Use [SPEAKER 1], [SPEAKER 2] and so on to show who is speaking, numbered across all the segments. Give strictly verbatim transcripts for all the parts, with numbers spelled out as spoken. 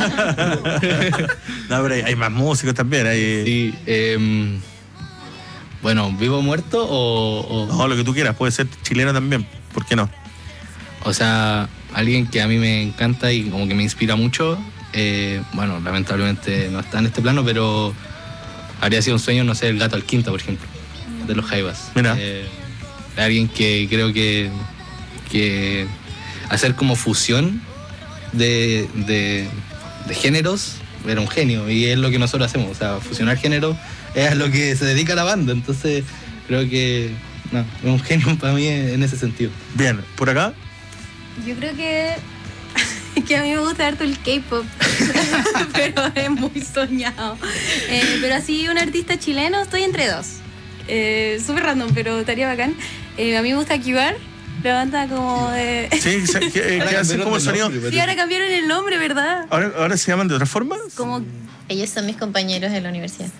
[SPEAKER 1] No, pero hay, hay más músicos también. Hay...
[SPEAKER 2] Sí, eh, bueno, ¿vivo muerto o, o...?
[SPEAKER 1] No, lo que tú quieras, puede ser chileno también, ¿por qué no?
[SPEAKER 2] O sea, alguien que a mí me encanta y como que me inspira mucho, eh, bueno, lamentablemente no está en este plano, pero habría sido un sueño, no sé, el Gato Alquinta, por ejemplo, de los Jaivas.
[SPEAKER 1] Mira.
[SPEAKER 2] Eh, alguien que creo que, que hacer como fusión de, de, de géneros era un genio, y es lo que nosotros hacemos, o sea, fusionar géneros es a lo que se dedica la banda, entonces creo que no, es un genio para mí en ese sentido.
[SPEAKER 1] Bien, ¿por acá?
[SPEAKER 3] Yo creo que, que a mí me gusta harto el K-pop, pero es muy soñado. Eh, pero así un artista chileno, estoy entre dos. Eh, Súper random, pero estaría bacán. Eh, a mí me gusta Q R, la banda como de...
[SPEAKER 1] Sí, que, que, que hacen como el sonido.
[SPEAKER 3] Sí, ahora cambiaron el nombre, ¿verdad?
[SPEAKER 1] ¿Ahora, ahora se llaman de otra forma?
[SPEAKER 3] Como...
[SPEAKER 4] Ellos son mis compañeros de la universidad.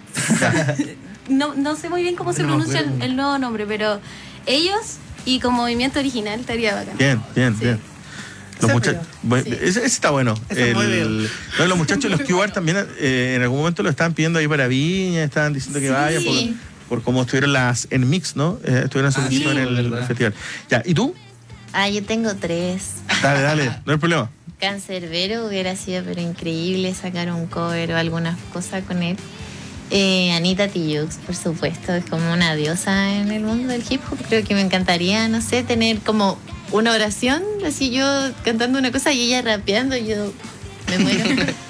[SPEAKER 3] No, no sé muy bien cómo se
[SPEAKER 2] No
[SPEAKER 3] pronuncia el, el nuevo nombre, pero ellos y con movimiento original estaría bacán.
[SPEAKER 1] Bien, bien,
[SPEAKER 3] Sí.
[SPEAKER 1] bien. Los
[SPEAKER 5] Ese
[SPEAKER 1] muchachos, bueno,
[SPEAKER 3] Sí.
[SPEAKER 1] ese, ese está bueno.
[SPEAKER 5] Ese es muy bien.
[SPEAKER 1] No, los muchachos, los Q R también eh, en algún momento lo estaban pidiendo ahí para Viña, estaban diciendo que
[SPEAKER 3] Sí.
[SPEAKER 1] vaya por, por cómo estuvieron las en Mix, ¿no? Eh, estuvieron
[SPEAKER 2] Ah,
[SPEAKER 1] en,
[SPEAKER 2] sí,
[SPEAKER 1] en el, el
[SPEAKER 2] verdad.
[SPEAKER 1] festival. Ya, ¿y tú?
[SPEAKER 4] Ah, yo tengo tres.
[SPEAKER 1] Dale, dale, no hay problema.
[SPEAKER 4] Cancerbero hubiera sido pero increíble sacar un cover o algunas cosas con él. Eh, Anita Tijoux, por supuesto, es como una diosa en el mundo del hip hop. Creo que me encantaría, no sé, tener como una oración, así yo cantando una cosa y ella rapeando, yo me muero.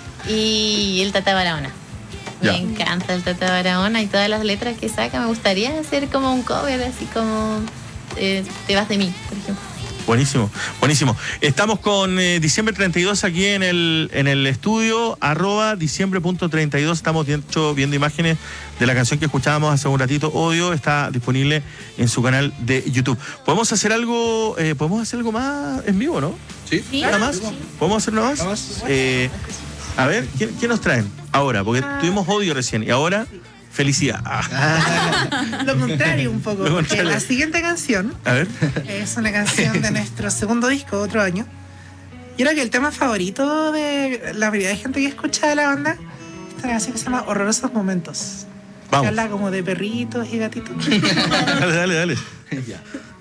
[SPEAKER 4] Y el Tata Barahona.
[SPEAKER 1] Ya.
[SPEAKER 4] Me encanta el Tata Barahona y todas las letras que saca. Me gustaría hacer como un cover, así como eh, Te vas de mí, por ejemplo.
[SPEAKER 1] Buenísimo, buenísimo. Estamos con eh, diciembre treinta y dos aquí en el, en el estudio, arroba diciembre punto treinta y dos. Estamos de hecho viendo imágenes de la canción que escuchábamos hace un ratito. Odio está disponible en su canal de YouTube. ¿Podemos hacer algo, eh, podemos hacer algo más en vivo, no?
[SPEAKER 2] ¿Sí?
[SPEAKER 3] Sí.
[SPEAKER 1] ¿Nada más? ¿Podemos hacer nada más?
[SPEAKER 2] Nada más.
[SPEAKER 1] Eh, a ver, ¿quién, ¿quién nos traen ahora? Porque tuvimos odio recién y ahora felicidad. Ah,
[SPEAKER 5] Lo contrario un poco,
[SPEAKER 1] Lo
[SPEAKER 5] porque
[SPEAKER 1] contrario.
[SPEAKER 5] la siguiente canción
[SPEAKER 1] a ver.
[SPEAKER 5] es una canción de nuestro segundo disco, Otro Año. Yo creo que el tema favorito de la mayoría de gente que escucha de la banda, esta canción que se llama Horrorosos Momentos. Que
[SPEAKER 1] Vamos.
[SPEAKER 5] habla como de perritos y gatitos.
[SPEAKER 1] Dale, dale, dale.
[SPEAKER 2] Ya.